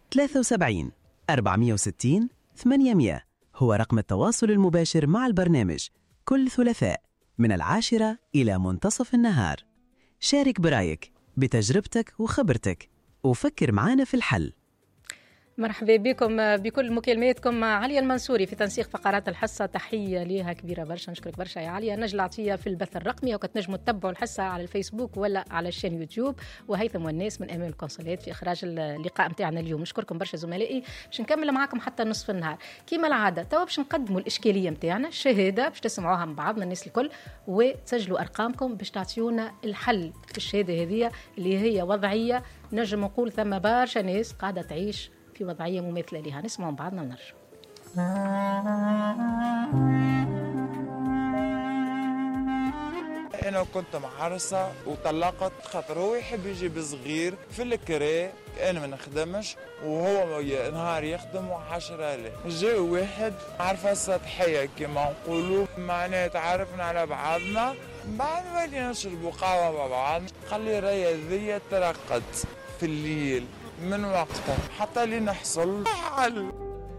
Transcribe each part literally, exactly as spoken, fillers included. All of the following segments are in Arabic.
ثلاثة وسبعين أربعمائة وستين ثمانمائة هو رقم التواصل المباشر مع البرنامج كل ثلاثاء من العاشرة إلى منتصف النهار. شارك برأيك بتجربتك وخبرتك وفكر معنا في الحل. مرحبا بكم بكل مكالماتكم. عليا المنصوري في تنسيق فقرات الحصة، تحية ليها كبيرة برشا، نشكرك برشا يا عليا. نجلة عطية في البث الرقمي، وكنت نجموا تتبعوا الحصة على الفيسبوك ولا على الشان يوتيوب، وهيثم والناس من أمام القنصلات في إخراج اللقاء متاعنا اليوم. نشكركم برشا زملائي، باش نكمل معاكم حتى نصف النهار كيما العادة. توا باش نقدموا الإشكالية متاعنا، الشهادة باش تسمعوها من بعضنا الناس الكل، وتسجلوا أرقامكم باش تعطيونا الحل في الشهادة هذه اللي هي وضعية. نجم نقول ثم برشا ناس قاعدة تعيش في وضعية مماثلة لها. نسمع بعضنا ونرجع. أنا كنت محرصة وطلقت خاطر هو يحب يجيب صغير في الكري، أنا ما نخدمش وهو نهار يخدم وعشرة آلاف. جاء واحد عرفة سطحية كما نقولوا، معناه تعرفنا على بعضنا، بعد ولينا نشربوا قهوة مع بعض. قال لي راهي ذي ترقت في الليل، من وقتها حتى لي نحصل حل.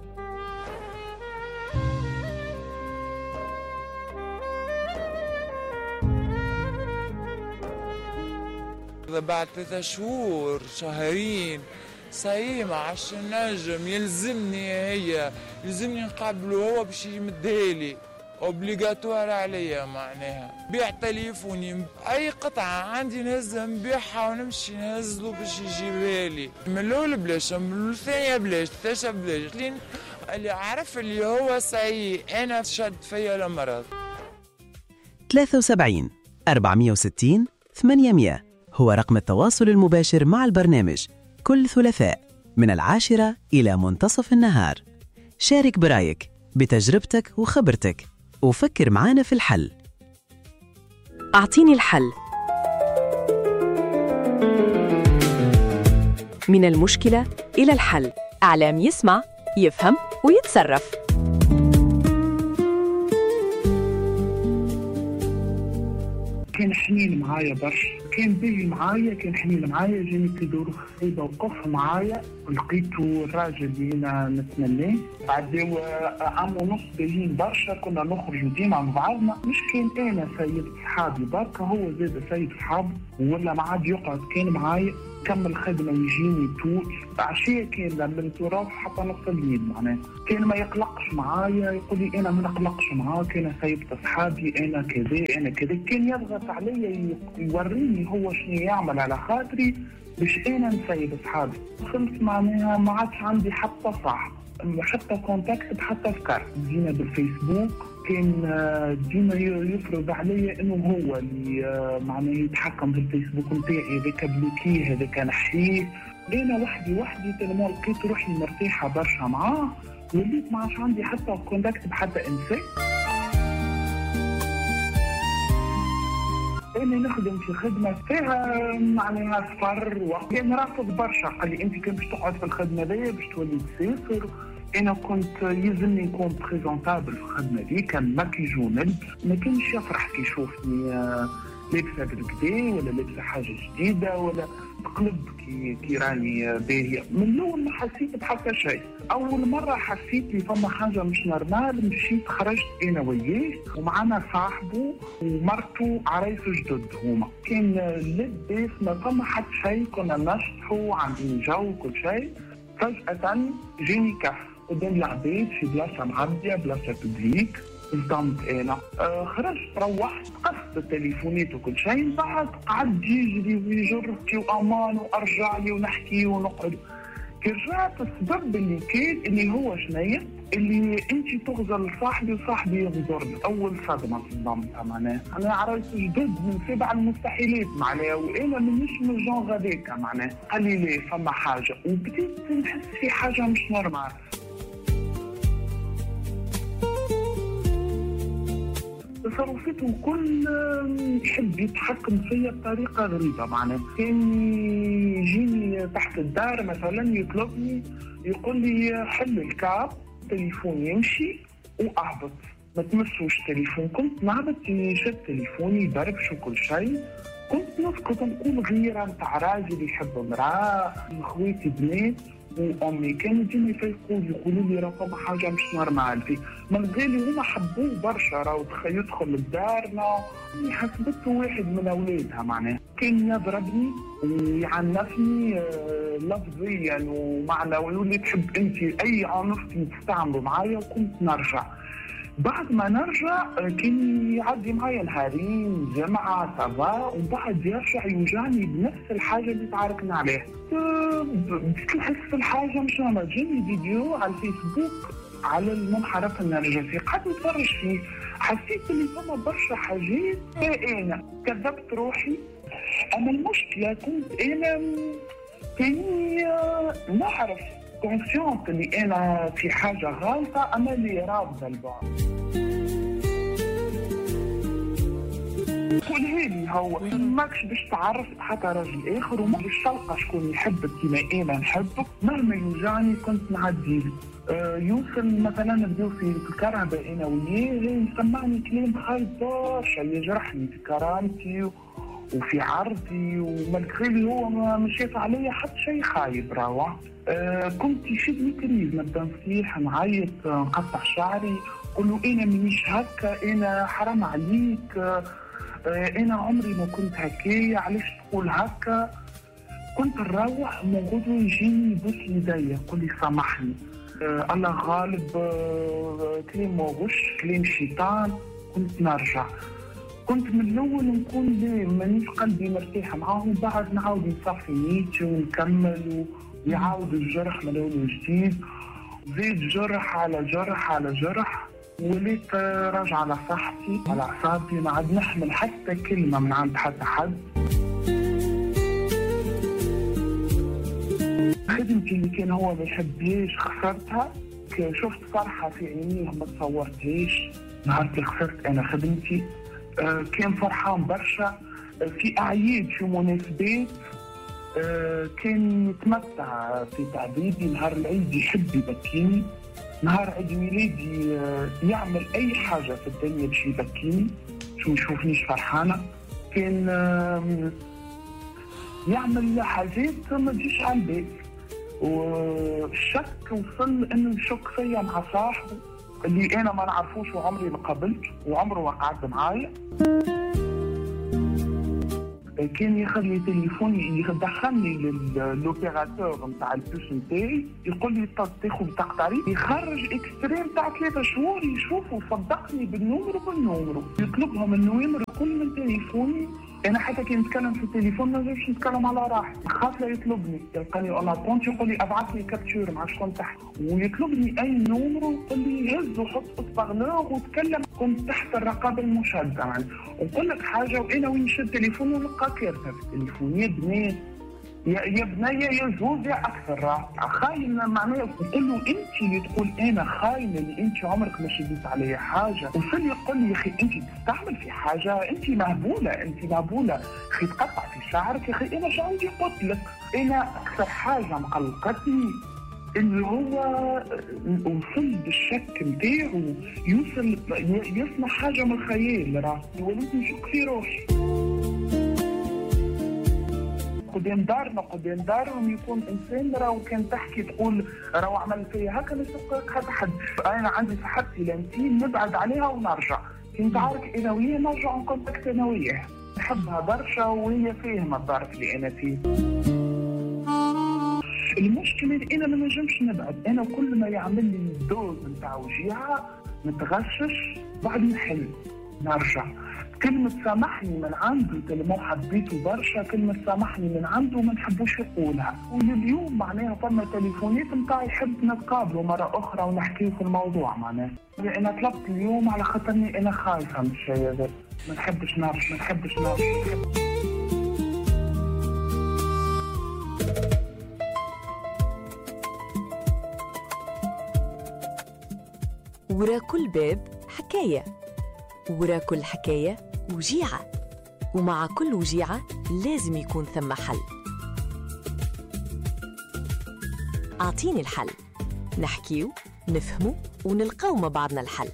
بعد ثلاثة شهور شهرين صحيح ما عادش نجم، يلزمني هي يلزمني نقابله هو باش يمدهالي اوبليغاتوار عليا، معناها بيع تليفوني اي قطعه عندي نهزها نبيعها ونمشي نهزله باش يجيبها لي. من الاول بلاش، من الثانيه بلاش، الثالثه بلاش، لين اللي عرف اللي هو سعي انا شد فيا المرض. ثلاثة وسبعين أربعمائة وستين ثمانمائة هو رقم التواصل المباشر مع البرنامج كل ثلاثاء من العاشرة إلى منتصف النهار. شارك برأيك بتجربتك وخبرتك وفكر معنا في الحل. أعطيني الحل. من المشكلة إلى الحل. إعلام يسمع، يفهم ويتصرف. كان حنين معايا برشا، كان بيجي معايا، كان حنين معايا، جاني في دور خصيبة وقف معايا، لقيته الراجل اللي انا نتمناه. بعد عام ونص باهيين برشا، كنا نخرجوا ديما مع بعضنا. مش كان انا سيد صحابي بركة، هو زاد سيد صحابي ولا ما عاد يقعد، كان معايا كمل خدمة يجيني طول عشية، كان من تراث حتى نص الليل معناه. كان ما يقلقش معايا، يقول لي انا ما نقلقش معاك، انا سيد صحابي، انا كذا انا كذا. كان يضغط علي يوريني هو شنو يعمل على خاطري باش انا نسيب صحابي. وصلت معناها ما عادش عندي حتى صاحب، حتى كونتاكت، حتى فكر دينا بالفيسبوك. كان ديما يفرض علي انه هو اللي معناه يتحكم في الفيسبوك نتاعي، هذاك بلوكيه، هذاك نحيه. انا وحدي وحدي تلمو لقيت روحي مرتاحه برشا معاه، وليت ما عادش عندي حتى كونتاكت بحتى انسان. أنا نخدم في خدمة فيها معناها سفر، وكان رافض برشا، قال لي أنت كان باش تقعد في الخدمة دي باش تولي تسافر. أنا كنت يلزمني نكون بريزونتابل في الخدمة دي، كان ماكيج ونلبس، ما كانش يفرح كي يشوفني لابسة بالكدا ولا لابسة حاجة جديدة ولا تقلب كي كي راني باهية. من الأول ما حسيت بحتى شيء. أول مرة حسيت لي فما حاجة مش نورمال، مشيت خرجت أنا وياه ومعنا صاحبه ومرته عرايسه جدد هما. كان لباس ما فما حتى شيء، كنا نشطحوا عاملين جو وكل شيء. فجأة جاني كف قدام العباد في بلاصة معدية، بلاصة ببليك. صدمت انا، آه خرجت روحت قصت التليفونات وكل شيء. بعد قعد يجري ويجرتي وامان وارجع لي ونحكي ونقعد. كي رجعت السبب اللي كان اللي هو شنيا اللي انت تغزر صاحبي وصاحبي يغزرني. اول صدمه صدمتها معناها انا عرفت جدد من سبع المستحيلات معناها، وانا مانيش من الجون غاديكا معناها. قال لي ليه فما حاجه، وبديت نحس في حاجه مش نورمال. تصرفاته كل يحب يتحكم فيا بطريقه غريبه معناها. كان يجيني تحت الدار مثلا يطلبني يقول لي حل الكاب، تليفون يمشي واهبط ما تمسوش تليفون. كنت نهبط يشد تليفوني يدربش وكل شيء كنت نسكت نقول غيره نتاع راجل يحب امراه، خواتي بنات وامي كانوا ديما يفيقوا يقولوا لي راه فما حاجه مش نورمال فيه، من غير هما حبوه برشا، راه يدخل لدارنا حسبته واحد من اولادها معناه، كان يضربني ويعنفني لفظيا ومعنى ويقول لي تحب انت اي عنف تستعملوا معايا، وكنت نرجع. بعد ما نرجع كان يعدي معايا نهارين جمعة سافا، ومن بعد يرجع يوجعني بنفس الحاجة اللي تعاركنا عليها. بديت نحس الحاجة مش نورمال، جاني فيديو على الفيسبوك على المنحرف النرجسي، قعدت نتفرج فيه، حسيت اللي فما برشا حاجات. انا كذبت روحي، اما المشكلة كنت انا كاني نعرف كونسيونت اللي انا في حاجه غلطه، اما اللي رافضه البعض. قولها لي هو ماكش باش تعرف حتى راجل اخر، وما باش تلقى شكون يحبك كيما انا نحبك، مهما يوجعني كنت نعدي له. أه يوصل مثلا نبداو في الكرهبه انا وياه، يسمعني كلام خايب برشا يجرحني في كرامتي وفي عرضي، ومالغري هو مش شايف عليا حتى شيء خايب راهو. أه كنت يشدني كريز، نبدا نصيح نعيط نقطع شعري، نقول له انا مانيش هكا، انا حرام عليك، أه انا عمري ما كنت هكايا، علاش تقول هكا. كنت نروح من غدوه يجيني يبوس يديا يقول لي سامحني، أه الله غالب، أه كلام غش كلام شيطان. كنت نرجع، كنت من الاول نكون ليه مانيش قلبي مرتاحه معاهم، بعد نعاود نصفي نيتي ونكمل ويعاود الجرح من اول وجديد، زيد جرح على جرح على جرح، وليت راجعه على صحتي على اعصابي، ما عاد نحمل حتى كلمه من عند حتى حد. خدمتي اللي كان هو ما يحبهاش خسرتها، شفت فرحه في عينيه ما تصورتهاش نهار اللي خسرت انا خدمتي. آه كان فرحان برشا، آه في اعياد في مناسبات، آه كان يتمتع في تعذيبي، نهار العيد يحب يبكيني، نهار عيد ميلادي آه يعمل اي حاجه في الدنيا باش يبكيني باش ما يشوفنيش فرحانه، كان آه يعمل حاجات ما تجيش على البال. والشك وصل انه يشك فيا مع صاحبه اللي انا ما نعرفوش وعمري ما قابلت وعمره ما قعد معايا. كان ياخذ لي تليفوني يدخلني للوبيراتور نتاع البوس نتاعي، يقول لي تاخذ بطاقة تعريف، يخرج اكستري نتاع ثلاثة شهور يشوفوا، صدقني بالنمر بالنمر، يطلبهم النوامر كل من تليفوني. انا حتى كي نتكلم في التليفون ما نجمش نتكلم على راحتي، خاف لا يطلبني، يلقاني اون اتونت يقول لي ابعث لي كابتشور مع شكون تحت، ويطلبني اي نمر ويقول لي هز وحط اصبغلوغ وتكلم. كنت تحت الرقابه المشدده يعني. ونقول لك حاجه، وانا وين نشد تليفون ونلقى كارثه في التليفون، يا بنات يا يا بنيه يا زوز يا اكثر، راه خاين معناها. نقول له انت اللي تقول انا خاينه، اللي انت عمرك ما شديت عليا حاجه، وصل يقول لي يا اخي انت تستعمل في حاجه، انت مهبوله انت مهبوله، اخي تقطع في شعرك يا اخي. انا شو عندي قلت لك، انا اكثر حاجه مقلقتني اللي هو وصل بالشك نتاعو يوصل يصنع حاجه من الخيال، راه وليت نشك في روحي. قدام دارنا قدام دارهم يكون انسان راهو كان تحكي تقول راهو عمل فيا هكا، ما يصدقك حتى حد. انا عندي صحتي لانتين نبعد عليها ونرجع، كنت عارف انا وياه نرجع نكونتاكت انا وياه، نحبها برشا وهي فاهمه الظرف اللي انا فيه. المشكله اللي انا ما نجمش نبعد، انا كل ما يعمل لي الدوز نتاع وجيعه نتغشش، بعد نحل نرجع. كلمة سامحني من عنده كلمة حبيته برشا، كلمة سامحني من عنده ما نحبوش يقولها. ولليوم معناها فما تليفونات نتاع يحب نتقابلوا مرة أخرى ونحكيو في الموضوع معناها. أنا طلبت اليوم على خاطرني أنا خايفة من الشيء هذا، ما نحبش نرجع ما نحبش نرجع. ورا كل باب حكاية، ورا كل حكاية وجيعة، ومع كل وجيعة لازم يكون ثم حل. أعطيني الحل، نحكيو نفهمو ونلقاو مع بعضنا الحل.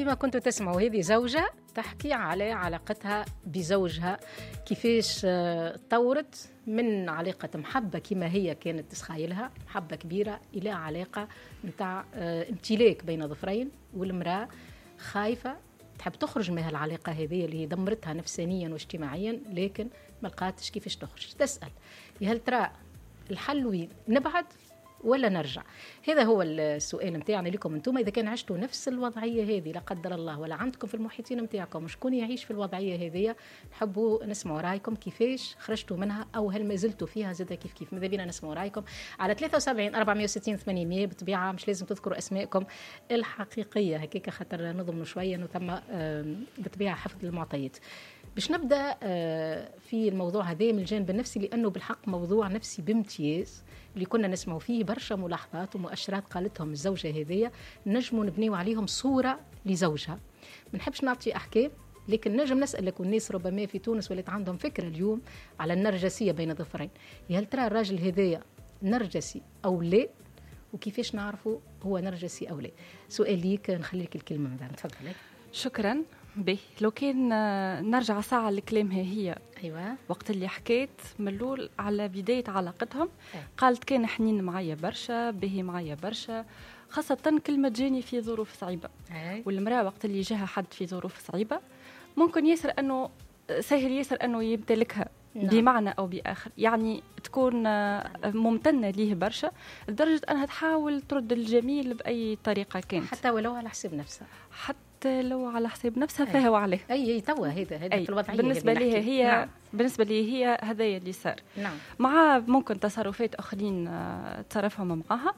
كما كنتوا تسمعوا هذه زوجة تحكي على علاقتها بزوجها، كيفاش طورت من علاقة محبة كما هي كانت تسخايلها، محبة كبيرة، إلى علاقة متاع امتلاك بين ظفرين، والمرأة خايفة تحب تخرج من هالعلاقة هذه اللي دمرتها نفسانيا واجتماعيا، لكن ما لقاتش كيفاش تخرج. تسأل هل ترى الحل وين؟ نبعد ولا نرجع؟ هذا هو السؤال متاعنا لكم انتم. اذا كان عشتوا نفس الوضعيه هذه لا قدر الله، ولا عندكم في المحيطين متاعكم شكون يعيش في الوضعيه هذه، نحبوا نسمعوا رايكم كيفاش خرجتوا منها، او هل ما زلتوا فيها زاد كيف كيف. ماذا بينا نسمعوا رايكم على ثلاثة وسبعين أربعمية وستين ثمانمية. بطبيعه مش لازم تذكروا اسماءكم الحقيقيه هكاك خاطر نضمنوا شويه انه ثم بطبيعه حفظ المعطيات. باش نبدا في الموضوع هذا من الجانب النفسي، لانه بالحق موضوع نفسي بامتياز اللي كنا نسمعوا فيه برشا ملاحظات ومؤشرات قالتهم الزوجه هذية، نجموا نبنيوا عليهم صوره لزوجها. ما نحبش نعطي احكام، لكن نجم نسالك، والناس ربما في تونس ولات عندهم فكره اليوم على النرجسيه بين ظفرين. هل ترى الراجل هذايا نرجسي او لا؟ وكيفاش نعرفوا هو نرجسي او لا؟ سؤال ليك، نخلي لك الكلمه مدام، تفضلي. شكرا. به لو كان نرجع ساعة لكلامها هي، أيوة. وقت اللي حكيت ملول على بداية علاقتهم، أيوة. قالت كان حنين معايا برشا، به معايا برشا، خاصة كلمة جاني في ظروف صعيبة. أيوة. والمرأة وقت اللي جاها حد في ظروف صعيبة ممكن ياسر أنه سهل ياسر أنه يمتلكها، نعم. بمعنى أو بآخر، يعني تكون ممتنة ليه برشا لدرجة أنها تحاول ترد الجميل بأي طريقة كانت، حتى ولو على حساب نفسها، حتى لو على حساب نفسها فهو عليه. اي اي توا هذا هذا في الوضعيه بالنسبه لي هي، نعم. بالنسبه لي هي هذايا اللي صار، نعم. مع ممكن تصرفات اخرين تصرفهم معها.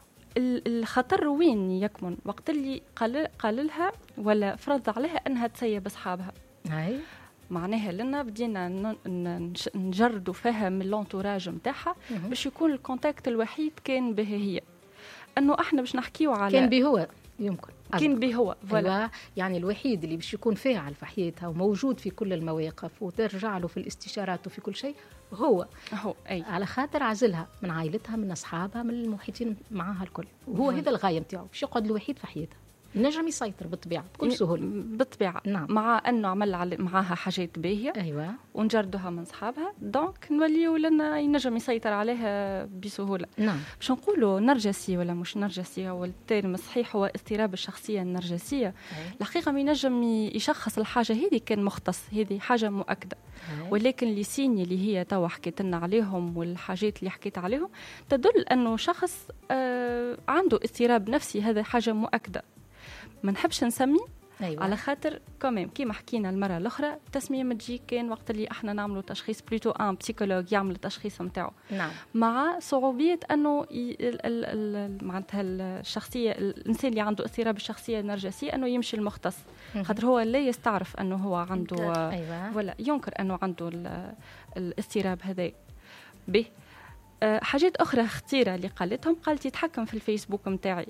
الخطر وين يكمن؟ وقت اللي قال قال لها ولا فرض عليها انها تسيب اصحابها. اي معناها لنا بدينا نجردوا فيها من لونتوراج نتاعها باش يكون الكونتاكت الوحيد كان به هي، انه احنا باش نحكيو على كان به هو يمكن كان به هو أيوة. يعني الوحيد اللي باش يكون فاعل في حياتها وموجود في كل المواقف وترجع له في الاستشارات وفي كل شيء هو هو أي. على خاطر عزلها من عائلتها، من اصحابها، من المحيطين معها الكل، وهو هذا الغايه نتاعو، باش يقعد الوحيد في حياتها، نجم يسيطر بالطبيعه بكل سهوله بالطبيعه، نعم. مع انه عمل معها حاجات باهيه، ايوه، ونجردها من صحابها، دونك نوليو لنا ينجم يسيطر عليها بسهوله، نعم. باش نقولوا نرجسي ولا مش نرجسي، هو الترم الصحيح هو اضطراب الشخصيه النرجسيه. أي. الحقيقه ما ينجم يشخص الحاجه هذه كان مختص، هذه حاجه مؤكده. أي. ولكن اللي سيني اللي هي توا حكيت لنا عليهم والحاجات اللي حكيت عليهم تدل انه شخص آه عنده اضطراب نفسي، هذا حاجه مؤكده. ما نحبش نسمي، أيوة. على خاطر كمان كيما حكينا المره الاخرى التسميه ما تجي كان وقت اللي احنا نعملوا تشخيص بلوتو ان بسيكولوج يعمل التشخيص نتاعو، نعم. مع صعوبيه انه معناتها الشخصيه الانسان اللي عنده اضطراب الشخصيه النرجسيه انه يمشي المختص، خاطر هو لا يستعرف انه هو عنده، أيوة. ولا ينكر انه عنده الاضطراب هذا. به حاجات اخرى خطيره اللي قالتهم، قالت يتحكم في الفيسبوك نتاعي،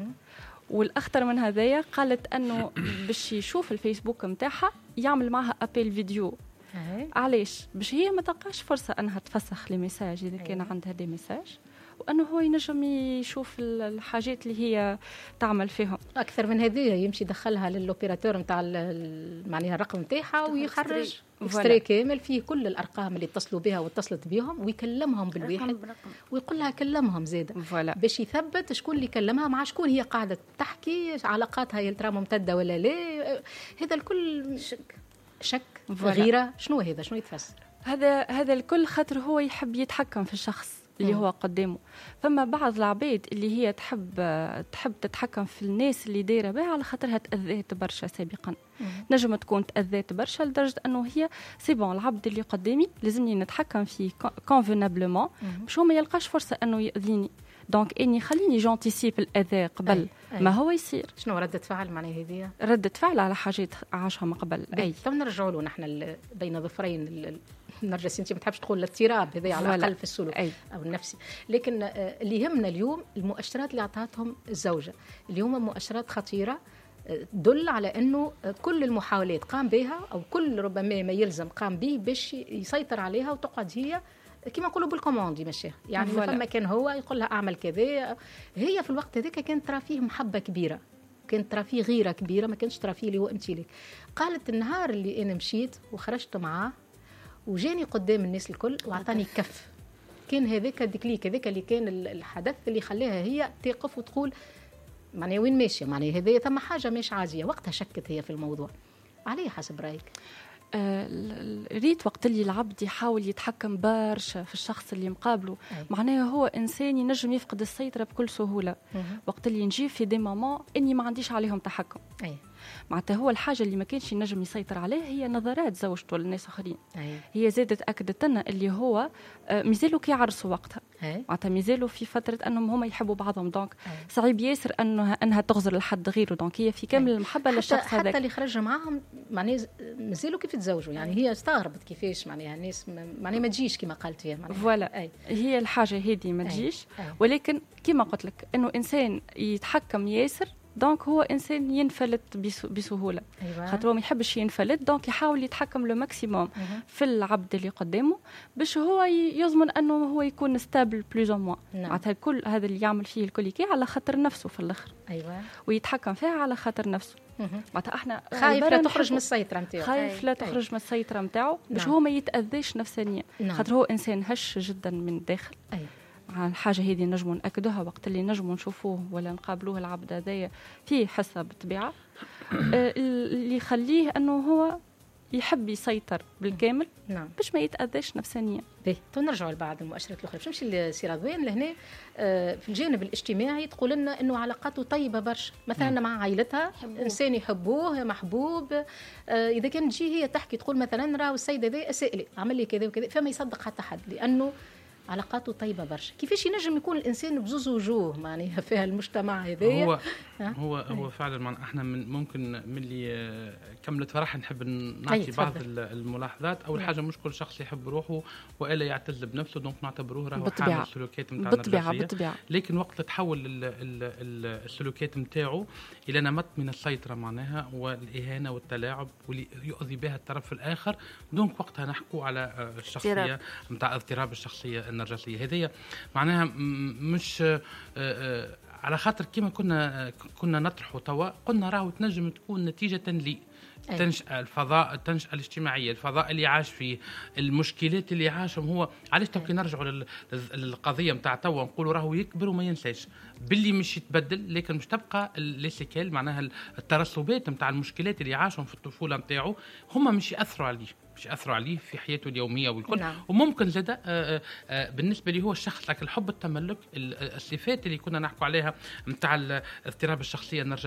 والاخطر من هذايا قالت انه باش يشوف الفيسبوك نتاعها يعمل معها ابيل فيديو. أيه. علاش؟ باش هي ما تلقاش فرصه انها تفسخ لي ميساج اذا كان عندها دي ميساج، وانه هو ينجم يشوف الحاجات اللي هي تعمل فيهم. اكثر من هذه يمشي يدخلها للاوبيراتور نتاع معناها الرقم نتاعها ويخرج اكستري كامل فيه كل الارقام اللي اتصلوا بها واتصلت بهم، ويكلمهم بالواحد ويقول لها كلمهم زيد باش يثبت شكون اللي كلمها مع شكون هي قاعده تحكي، علاقاتها هي ترى ممتده ولا لا. هذا الكل شك شك غيره. شنو هذا؟ شنو يتفسر هذا؟ هذا الكل خاطر هو يحب يتحكم في الشخص اللي هو قدامه. فما بعض العباد اللي هي تحب تحب تتحكم في الناس اللي دايره بها على خاطرها تاذيت برشا سابقا، نجم تكون تاذيت برشا لدرجه انه هي سي بون العبد اللي قدامي لازمني نتحكم فيه كونفينابلمون باش هو ما يلقاش فرصه انه ياذيني، دونك اني خليني جونتيسيب الاذى قبل أي. أي. ما هو يصير. شنو ردة فعل معناها هذه؟ ردة فعل على حاجات عاشها من قبل. اي تو نرجعوا له نحن بين ظفرين النرجسي، انت ما تحبش تقول الاضطراب هذا على الاقل في السلوك أي. او النفسي، لكن اللي يهمنا اليوم المؤشرات اللي اعطتهم الزوجه، اللي هما مؤشرات خطيره تدل على انه كل المحاولات قام بها او كل ربما ما يلزم قام به باش يسيطر عليها وتقعد هي كما نقولوا بالكوموندي ماشي، يعني فما كان هو يقول لها اعمل كذا، هي في الوقت هذاك كانت ترى فيه محبه كبيره كانت ترى فيه غيره كبيره، ما كانش ترى فيه اللي هو امتلاك. قالت النهار اللي انا مشيت وخرجت معاه وجاني قدام الناس الكل واعطاني كف، كان هذاك الديكليك، هذاك اللي كان الحدث اللي خلاها هي تقف وتقول معناها وين ماشيه، معناها هذه ثم حاجه مش عاديه. وقتها شكت هي في الموضوع. عليه حسب رايك؟ آه ريت وقت اللي العبد يحاول يتحكم برشا في الشخص اللي مقابله، معناه هو انسان ينجم يفقد السيطره بكل سهوله. أي. وقت اللي نجي في دي ماما اني ما عنديش عليهم تحكم. أي. معناتها هو الحاجه اللي ما كانش ينجم يسيطر عليها هي نظرات زوجته للناس اخرين. أي. هي زادت اكدت لنا اللي هو آه مازالوا كيعرسوا وقتها، معناتها مازالوا في فتره انهم هما يحبوا بعضهم، دونك صعيب ياسر انها انها تغزر لحد غيره، دونك هي في كامل المحبه للشخص هذاك. حتى اللي خرج معاهم معناه مازالوا كيف يتزوجوا، يعني هي استغربت كيفاش معناها الناس معناها ما تجيش كما قالت فيها معناها. فوالا هي الحاجه هذه ما تجيش، ولكن كما قلت لك انه انسان يتحكم ياسر دونك هو انسان ينفلت بسهوله. أيوة. خاطر هو ما يحبش ينفلت، دونك يحاول يتحكم لو ماكسيموم في العبد اللي قدامه باش هو يضمن انه هو يكون ستابل بلوز او موان. معناتها كل هذا اللي يعمل فيه الكوليكي على خاطر نفسه في الاخر. ايوه ويتحكم فيها على خاطر نفسه. معناتها احنا خايف لا تخرج من السيطره نتاعو، خايف لا تخرج من السيطره نتاعو باش هو ما يتاذيش نفسيا. خاطر هو انسان هش جدا من الداخل. أيوة. الحاجة هذه نجموا نأكدوها وقت اللي نجموا نشوفوه ولا نقابلوه العبد هذايا فيه حسة بالطبيعة اللي يخليه أنه هو يحب يسيطر بالكامل. نعم. باش ما يتأذيش نفسانيا. باهي تو نرجعوا لبعض المؤشرات الأخرى. باش نمشي لسي رضوان لهنا. آه في الجانب الاجتماعي تقول لنا أنه علاقاته طيبة برشا، مثلا م. مع عائلتها إنسان يحبوه محبوب. آه إذا كانت تجي هي تحكي تقول مثلا راهو السيد هذا أساء لي عمل لي كذا وكذا، فما يصدق حتى حد لأنه علاقاته طيبة برشا. كيفاش ينجم يكون الإنسان بزوز وجوه معناها فيها المجتمع هذايا؟ هو هو هو فعلا مع احنا من ممكن من اللي كملت فرح نحب نعطي بعض الملاحظات. اول حاجه مش كل شخص يحب روحه والا يعتز بنفسه، دونك نعتبروه راهو حامل السلوكيات نتاع النرجسيه. لكن وقت تحول السلوكيات نتاعو الى نمط من السيطره معناها والاهانه والتلاعب واللي يؤذي بها الطرف الاخر، دونك وقتها نحكوا على الشخصيه نتاع اضطراب الشخصيه النرجسيه. هذه معناها مش على خاطر كما كنا كنا نطرحوا توا قلنا راهو تنجم تكون نتيجه لي تنشأ الفضاء التنشأة الاجتماعية، الفضاء اللي عاش فيه، المشكلات اللي عاشهم هو. علاش توكي نرجعوا للقضية متاع توا نقولوا راهو يكبر وما ينساش باللي مش يتبدل، لكن مش تبقى ليسيكال معناها الترسبات متاع المشكلات اللي عاشهم في الطفولة متاعه هما مش يأثروا عليه مش يأثروا عليه في حياته اليومية والكل. نعم. وممكن زاد بالنسبة لي هو الشخص لكن الحب التملك الصفات اللي كنا نحكوا عليها متاع اضطراب الشخصية النرجسية